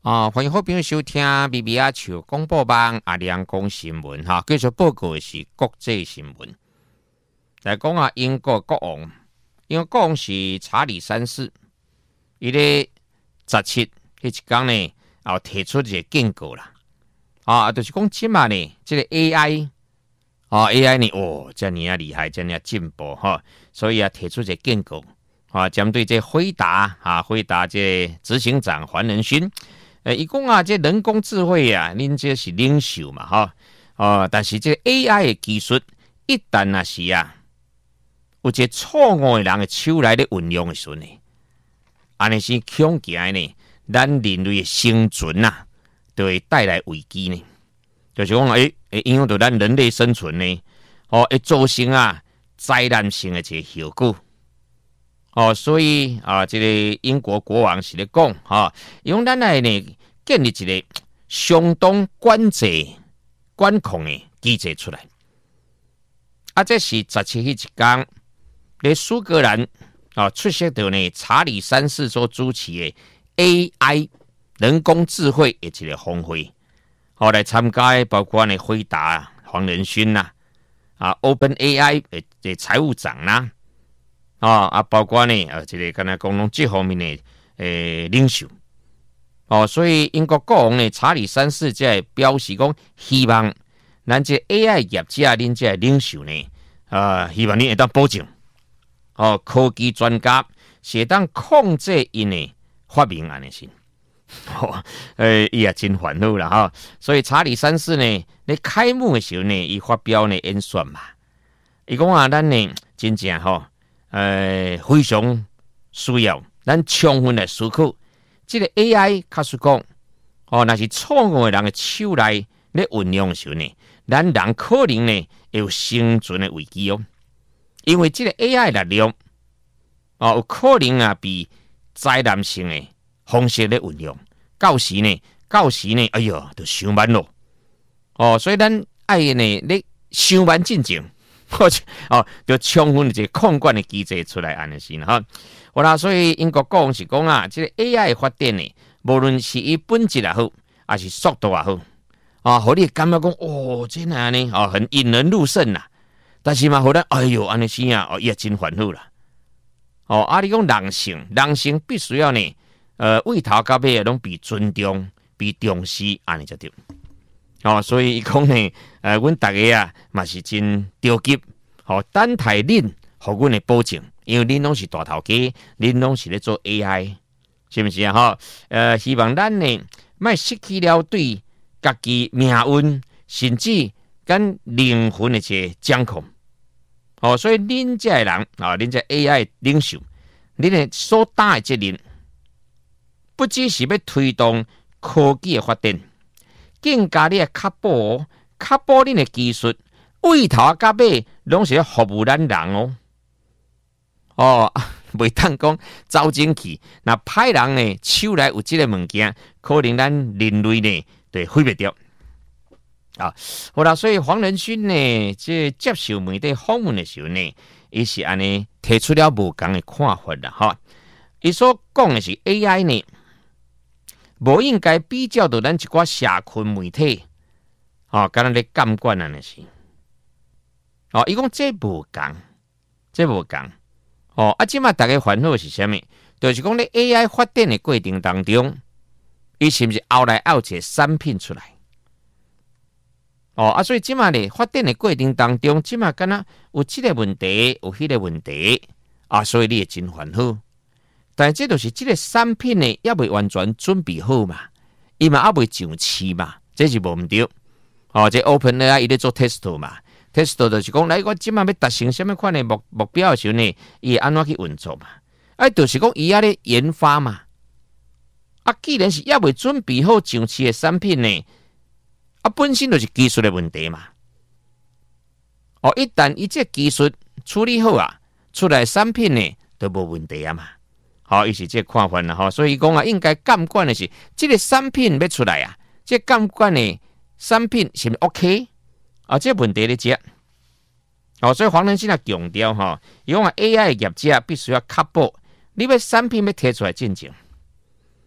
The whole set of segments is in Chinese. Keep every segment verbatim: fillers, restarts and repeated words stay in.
啊，欢迎好朋友收听 B B 阿球广播网阿亮讲新闻哈，继续报告的是国际新闻。来讲啊，英国国王，英国国王是查理三世，伊咧十七迄一天呢，后提出一个警告啦，啊，就是讲即嘛呢，这个 A I， 啊 A I 呢，哦，遮尔啊厉害，遮尔啊进步哈，所以啊提出一个警告，啊，针对这辉达啊，辉达这执行长黄仁勋。诶，伊讲啊，这人工智慧啊，恁这是领袖嘛，哈哦，但是这 A I 的技术一旦啊是啊，有一个错误的人的手来咧运用的时候呢，安尼是恐惊呢，咱人类的生存啊，就会带来危机呢。就是讲，诶、欸，会影响到咱人类生存呢，哦，会造成啊灾难性的一个效果。哦，所以啊，这个英国国王是咧讲，哈，用咱来呢建立一个相当管制、管控的机制出来。啊，这是十七日一天，咧苏格兰啊出席到呢查理三世所主持的 A I 人工智慧的一个峰会。后来参加的包括呢辉达、黄仁勋呐，啊 Open A I 的财务长啦。啊啊，包括呢，呃，这个刚才讲拢这方面的诶领袖，哦，所以英国国王呢，查理三世在表示讲，希望咱这 A I 业者恁这领袖呢，啊，希望恁会当保证，哦，科技专家是当控制因的发明安尼先，哦，诶，伊也真烦恼啦哈，所以查理三世呢，咧开幕的时候呢，伊发表呢演说嘛，伊讲啊，咱呢真正吼。呃，非常需要咱充分来思考，这个 A I 假使讲，哦，那是错误的人的手来咧运用的时候呢，咱人可能呢会有生存的危机哦，因为这个 A I 力量，哦，有可能啊被灾难性的方式咧运用，到时呢，到时呢，哎呦，就伤慢咯，哦，所以咱爱呢咧伤慢进前。或者哦，就充分一个控管的机制出来，安尼先哈。好啦，所以英国讲是讲啊，这个 A I 发展呢，无论是伊本质也好，还是速度也好，啊，互你感觉讲哦，真安尼哦，很引人入胜啦。但是嘛，互咱哎呦，安尼先啊，哦，也真烦恼啦。哦，啊，你讲人性，人性必须要呢，呃，为头到尾拢被尊重、被重视，安尼才对。哦，所以伊讲呢，呃，阮大家啊，嘛是真着急，吼、哦，等待恁，互阮的保证，因为恁拢是大头家，恁拢是咧做 A I， 是不是啊？吼，呃，希望咱呢，莫失去了对家己命运，甚至跟灵魂的一个掌控。哦，所以恁这人啊，恁这 A I 领袖，恁的所担的责任，不只是要推动科技的发展。更加你的确保，确保你的技术，为头到尾拢是要服务咱人哦。哦，袂当讲走进去，那歹人呢手来有这个物件，可能咱人类呢就毁灭掉。啊，好啦，所以黄仁勋呢，这接受媒体访问的时候呢，伊是安尼提出了无同的看法啦，哈。伊所讲的是 A I 呢。无应该比较到咱一寡社群媒体，哦，敢若咧监管安尼是，哦，伊讲这无共，这无共，哦，啊，即马大家烦恼是啥物？就是讲咧 A I 发展的过程当中，伊是毋是后来有一个产品出来？哦，啊，所以即马咧发展的过程当中，即马敢若有即个问题，有迄个问题，啊，所以你会真烦恼。但这就是这个产品呢，也未完全准备好嘛，伊嘛也未上市嘛，这是无毋对。哦，这 Open A I 伊咧做 test 嘛 ，test 就是讲，来我即马要达成什么款的目目标的时候呢，伊安怎去运作嘛？啊，就是讲伊也咧研发嘛。啊，既然是也未准备好上市的产品呢，啊，本身就是技术的问题嘛。哦，一旦伊这技术处理好啊，出来的产品呢，都无问题啊嘛。好，伊是这个看法啦，吼，所以讲啊，应该监管的是这个产品要出来啊，这监管的产品是不是 OK 啊？这问题咧接，哦，所以黄仁勋啊强调吼，伊讲啊 A I 的业者必须要确保你要产品要提出来进前，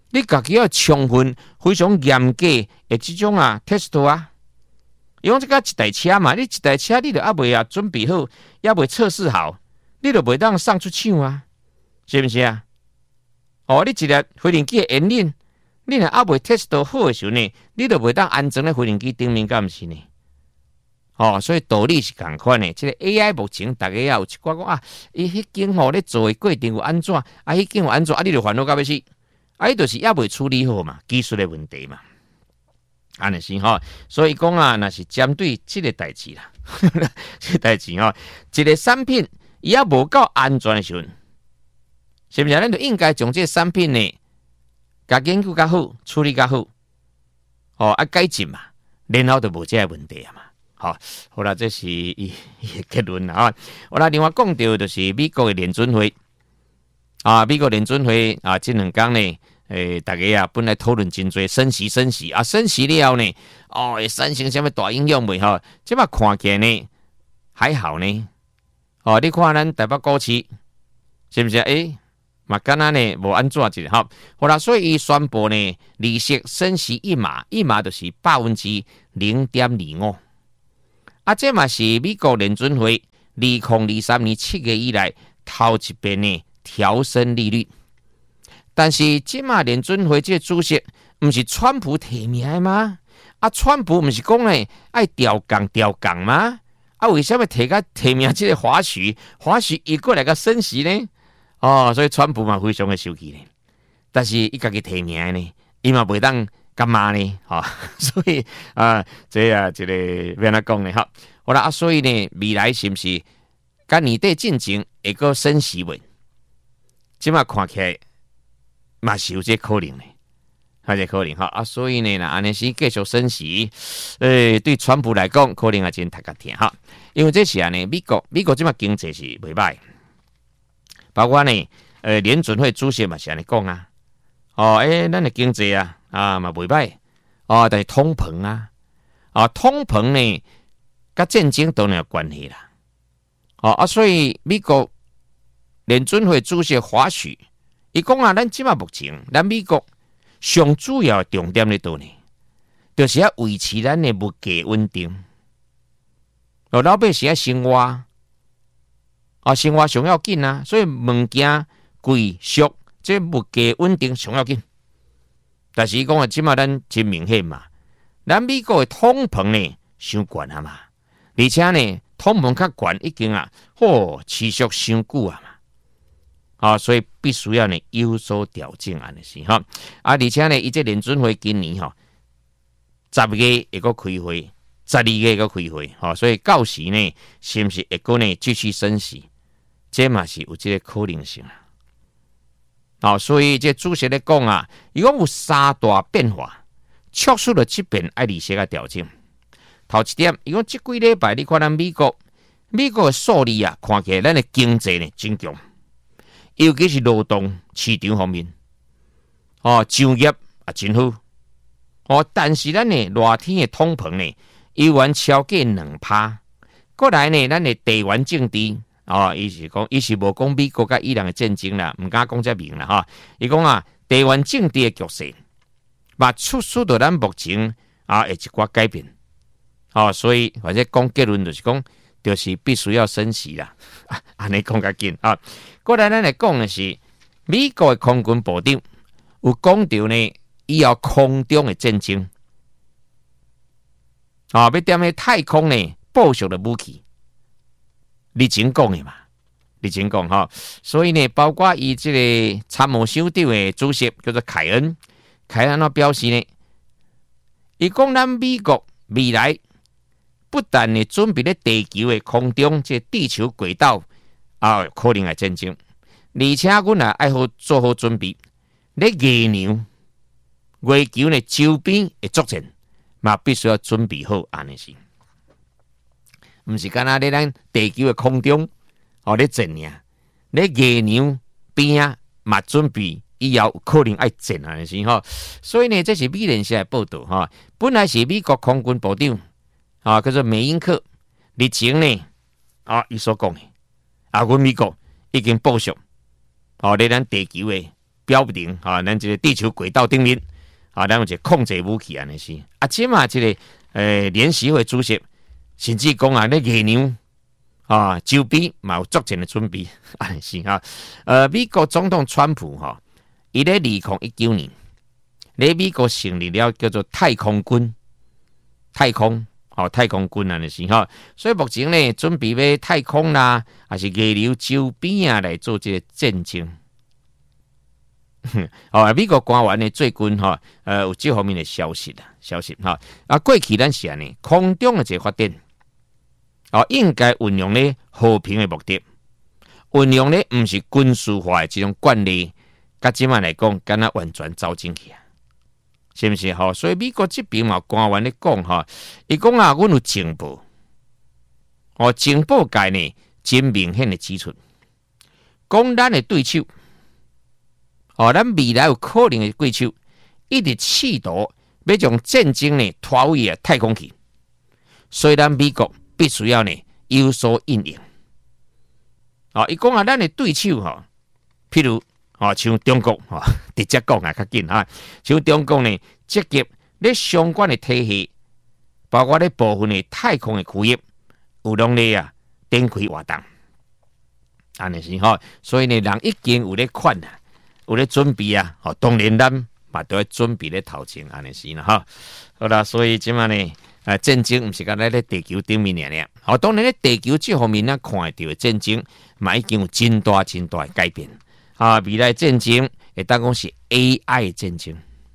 你家己要充分、非常严格的这种啊 test 啊。因为这个一台车嘛，你一台车你都还未啊准备好，也未测试好，你就袂当送出厂啊，是不是啊？哦，你一粒飞行机的引擎，你若还未 test 好的时候呢，你就袂当安装在飞行机顶面，敢毋是呢？哦，所以道理是同款的。这个 A I 目前大家也有一寡讲啊，伊迄件吼咧做的过程有安怎？啊，迄件有安怎？啊，你就烦恼到要死。啊，伊就是也未处理好嘛，技术的问题嘛。安尼是吼，所以讲啊，那是针对这个代志啦，这个代志吼，一个产品伊也无够安全的时候，是不是？咱就应该将这个产品呢，甲研究较好，处理较好，哦啊改进嘛，然后就无这个问题啊嘛。好，好啦，这是伊伊结论啦啊。好啦，另外讲到就是美国的联准会啊，美国联准会啊，这两天呢，诶，大家啊本来讨论真多升息升息啊，升息了呢，哦，会产生什么大影响未吼？即摆看起来呢还好呢。哦，你看咱台北股市是不是？诶，嘛敢若呢无安怎一个吼？好啦，所以伊宣布呢，利息升息一码，一码就是百分之零点二五。啊，这嘛是美国联准会二零二三年七月以来头一遍呢调升利率，但是即马联准会这个主席不是川普提名的吗？啊，川普不是讲呢爱调降调降吗？啊，为什么提个提名这个华许？华许一过来个升息呢？哦，所以川普嘛非常的生气呢。但是伊家己提名呢，伊嘛袂当。干嘛呢？哈、哦，所以啊，这啊，这个要怎讲呢？哈，好啦，啊，所以呢，未来是不是跟年底进前会个升息稳？即马看起来嘛是有这可能呢，还是可能哈啊，所以呢，那安尼是继续升息，诶、欸，对川普来讲，可能也真大家听哈，因为这是安尼，美国美国即马经济是袂歹，包括呢，呃，联准会主席嘛是安尼讲啊，哦，诶、欸，咱的经济啊。啊，嘛袂歹哦，但是通膨啊，啊，通膨呢，甲战争当然有关系啦。哦啊，所以美国联准会主席华许，伊讲啊，咱即马目前，咱美国上主要的重点咧倒呢，就是要维持咱的物价稳定。哦，老百姓要生活，啊，生活上要紧啊，所以物件贵俗，这物价稳定上要紧。但是伊讲啊，即马咱真明显嘛，咱美国的通膨呢伤悬啊嘛，而且呢通膨较悬已经啊，嚯持续伤久啊嘛，啊，所以必须要呢有所调整安尼是哈，啊，而且呢，伊这联准会今年哈十月会个开会，十二月个开会，哈，所以到时呢，是不是会个呢继续升息，这嘛是有这个可能性啊。哦，所以这主席咧讲啊，伊讲有三大变化，促使了这边爱利息个调整。头一点，伊讲这几礼拜你看咱美国，美国的数字啊，看起来咱的经济呢真强，尤其是劳动市场方面，哦，就业啊真好，哦，但是咱呢热天的通膨呢，依然超过两趴。过来呢，咱的地缘政治。哦，伊是讲，伊是无讲美国甲伊朗的战争啦，唔敢讲遮明啦哈。伊讲啊，地缘政治的局势，嘛促使到咱目前啊，会一寡改变。哦，所以或者讲结论就是讲，就是必须要升息啦。安尼讲较紧啊。过来咱来讲的是，美国的空军部长有讲到呢，以后空中的战争，啊、哦，要踮咧太空呢部署的武器。你真讲的嘛？你真讲哈，所以呢，包括伊这个参谋首长的主席叫做凯恩，凯恩他表示呢，伊讲咱美国未来不但呢准备咧地球的空中这地球轨道啊，可能来战争，而且阮也爱好做好准备，咧月亮、月球呢周边的作战，嘛必须要准备好安尼是。唔是干那咧咱地球的空中哦咧战尔，咧月亮边啊嘛准备以后可能爱战啊是吼，所以呢，这是美联社的报道哈。本来是美国空军部长啊，叫做梅因克，日前呢啊，伊所讲的啊，阮美国已经部署哦咧咱地球的标定啊，咱这个地球轨道顶面啊，咱有一个控制武器安尼是。啊，即嘛这个呃联席会主席，甚至讲啊，咧月娘啊周边嘛有足前的准备安尼是哈。呃，美国总统川普哈，伊咧二零一九年，咧美国成立了叫做太空军，太空。哦，太空军安尼是哈，所以目前呢，准备要太空啦，还是月球周边啊来做这个战争。哦，美国官员呢最近哈，呃有这方面的消息啦，消息哈。啊，过去咱是安尼，空中的这个发展，哦，应该运用咧和平的目的，运用咧唔是军事化的这种惯例，甲即卖来讲，敢若完全走进去啊。是不是哈？所以美国这边嘛，官员咧讲哈，伊讲啊，阮有情报，哦，情报界呢真明显的指出，讲咱的对手，哦，咱未来有可能的对手，一直试图要将战争呢拖位啊太空去，所以咱美国必须要呢有所应应。哦，伊讲啊，咱的对手哈，譬如。哦，像中国哦，直接讲啊，较紧哈。像中国呢，积极咧相关的体系，包括咧部分的太空的区域，有拢咧啊展开活动，安尼是吼。所以呢，人已经有咧款啊，有咧准备啊。哦，当然咱嘛都要准备咧头前，安尼是啦哈。好啦，所以即嘛呢，啊战争毋是讲咧咧地球顶面尔尔。哦，当然咧地球这方面咱看到的战争，嘛已经有真大真大的改变。啊，未来战争会当讲是 A I 战争，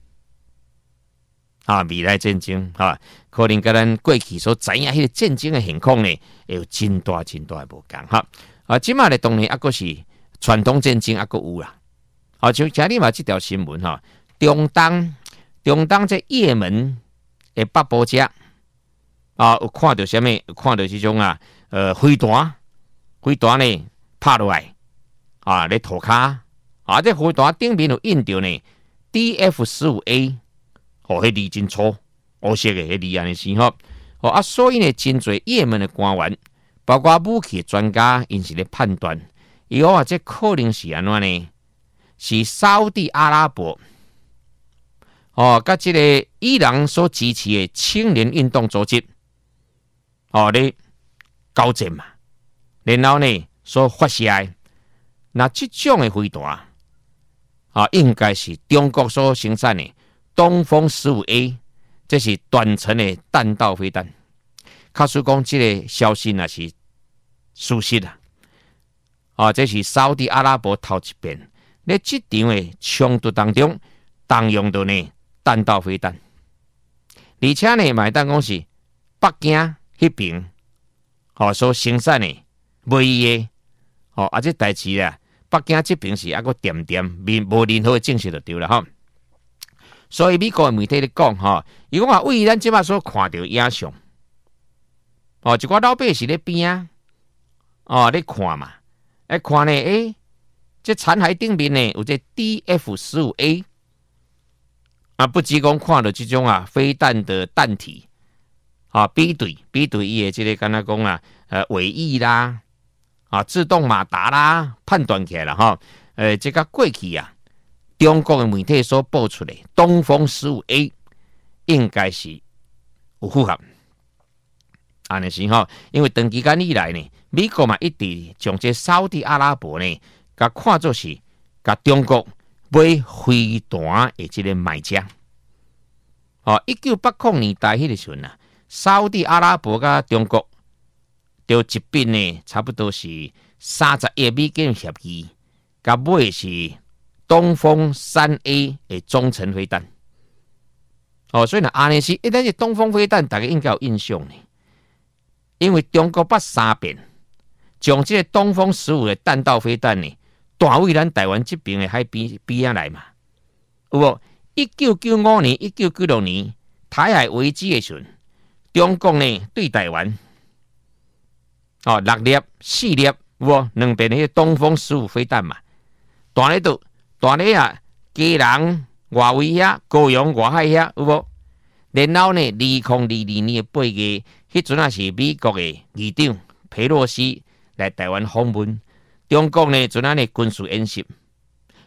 啊，未来战争啊，可能跟咱过去所知影迄个战争的情况呢，会有真大真大的无共哈。啊，即马咧当然啊，个是传统战争啊，个有啦。啊，像今日嘛这条新闻哈，中东中东这也门的北部遮啊，有看到什么？有看到这种啊，呃，飞弹飞弹呢拍落来。啊，咧涂骹啊，这飞弹顶面有印着呢 D F 十五 A， 哦，迄字真粗，黑色嘅迄字安尼是吼，哦啊，所以呢，真侪也门的官员，包括武器专家，因是咧判断，伊讲啊，这可能是安怎呢？是沙特阿拉伯，哦，甲这个伊朗所支持的青年运动组织，哦咧交战嘛，然后呢所发射的。那这种的飞弹啊，应该是中国所生产的东风十五 A， 这是短程的弹道飞弹。假使讲这个消息那是属实的，啊，这是沙特阿拉伯头一遍在这场的冲突当中动用到呢弹道飞弹，而且呢，买当讲是北京那边哦所生产的唯一的哦，啊这代志啊。北京这边是一个点点，无任何的证实就对了哈。所以美国的媒体咧讲哈，伊讲话为咱即马所看到影像，哦，一寡老百姓咧边啊，哦咧看嘛，咧看呢，诶、欸，这残骸顶面呢有这 D F 十五 A， 啊，不只讲看到这种啊飞弹的弹体，啊，比对比对伊的这个敢若讲啊，呃，尾翼啦。啊，自动马达啦，判断起来了哈。呃，这个过去啊，中国的媒体所报出的东风十五 A 应该是有符合，安尼是哈。因为长期间以来呢，美国嘛一直将这沙特阿拉伯呢，甲看作是甲中国买飞弹的这个买家。哦，一九八零年代迄个时阵啊，沙特阿拉伯甲中国。就一并呢，差不多是三十亿美金协议，甲买是东风三 A 的中程飞弹。哦，所以呢，安尼是一旦是东风飞弹，大家应该有印象呢。因为中国捌三遍将这个东风十五的弹道飞弹呢，弹位咱台湾这边的海边边啊来嘛。有无？一九九五年、一九九六年台海危机的时阵，中共呢对台湾。哦，六粒、四粒，有无两边的东风十五飞弹嘛？弹咧度，弹咧啊，基隆外围遐、高雄外海遐，有无？然后呢，二零二二年的八月，迄阵啊是美国的议长佩洛西来台湾访问，中国呢阵啊呢军事演习，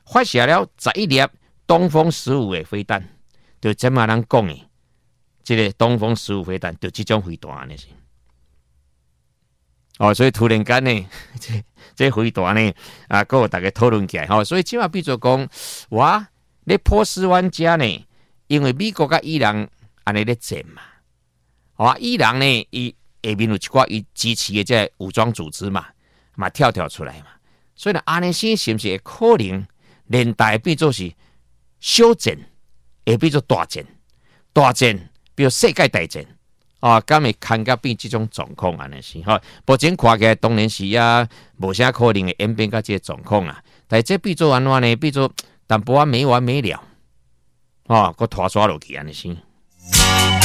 发射了十一粒东风十五的飞弹，就怎么人讲的？这个东风十五飞弹就这种飞弹安尼是。哦，所以突然间呢，这这飞弹呢，啊，各有大家讨论起来，吼、哦，所以即马比如讲，哇，咧波斯湾家呢，因为美国甲伊朗安尼咧战嘛，哦，伊朗呢，伊下面有一寡伊支持的这武装组织嘛，嘛跳跳出来嘛，所以呢，安尼先是不是会可能连带变做是小战，会变做大战，大战比如世界大战。啊，敢会看甲变这种状况安尼是吼，目前看起来当然是啊，无啥可能会演变到这个状况啊。但这变做安怎呢？变做淡薄仔没完没了，哦，搁拖刷落去安尼是。